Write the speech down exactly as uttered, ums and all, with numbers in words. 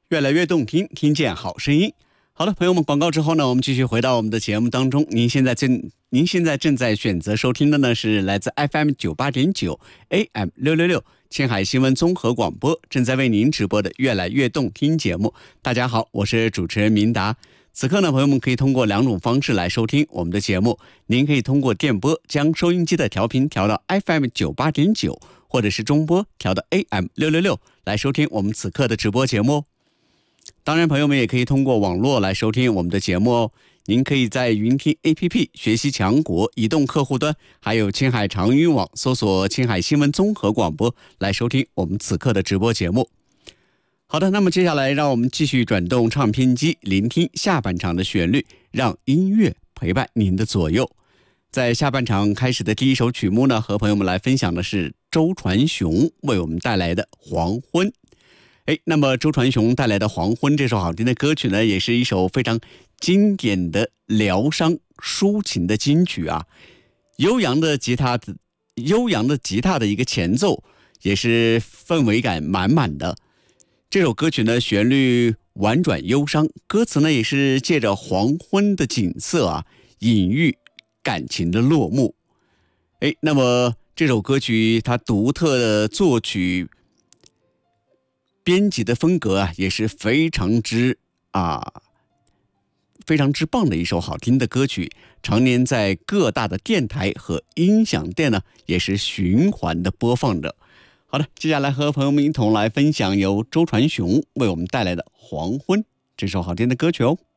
越来越动听，听见好声音。好的，朋友们，广告之后呢，我们继续回到我们的节目当中。您现在正您现在正在选择收听的呢，是来自 F M 九八点九 A M 六六六青海新闻综合广播正在为您直播的越来越动听节目。大家好，我是主持人明达。此刻呢，朋友们可以通过两种方式来收听我们的节目。您可以通过电波将收音机的调频调到 F M 九八点九，或者是中波调到 A M 六六六来收听我们此刻的直播节目。当然，朋友们也可以通过网络来收听我们的节目哦。您可以在云听 A P P 学习强国移动客户端，还有青海长云网搜索青海新闻综合广播来收听我们此刻的直播节目。好的，那么接下来让我们继续转动唱片机，聆听下半场的旋律，让音乐陪伴您的左右。在下半场开始的第一首曲目呢，和朋友们来分享的是周传雄为我们带来的《黄昏》。哎，那么周传雄带来的《黄昏》这首好听的歌曲呢，也是一首非常经典的疗伤抒情的金曲啊。悠扬的吉他的悠扬的吉他的一个前奏，也是氛围感满满的。这首歌曲呢，旋律婉转忧伤，歌词呢也是借着黄昏的景色啊，隐喻感情的落幕。哎，那么这首歌曲它独特的作曲编辑的风格啊，也是非常之啊非常之棒的一首好听的歌曲，常年在各大的电台和音响店呢，也是循环的播放着。好的，接下来和朋友们一同来分享由周传雄为我们带来的《黄昏》这首好听的歌曲哦。